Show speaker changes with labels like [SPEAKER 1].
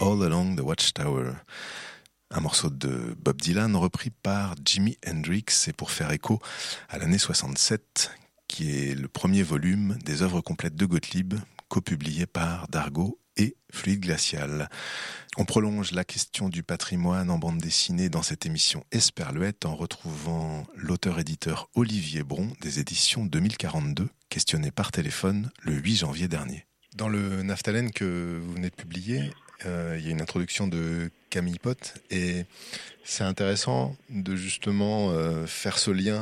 [SPEAKER 1] All Along the Watchtower. Un morceau de Bob Dylan repris par Jimi Hendrix et pour faire écho à l'année 67, qui est le premier volume des œuvres complètes de Gottlieb, copublié par Dargaud et Fluide Glacial. On prolonge la question du patrimoine en bande dessinée dans cette émission Esperluette en retrouvant l'auteur-éditeur Olivier Bron des éditions 2042, questionné par téléphone le 8 janvier dernier. Dans le Naphtalène que vous venez de publier, il y a une introduction de Camille Pott et c'est intéressant de justement faire ce lien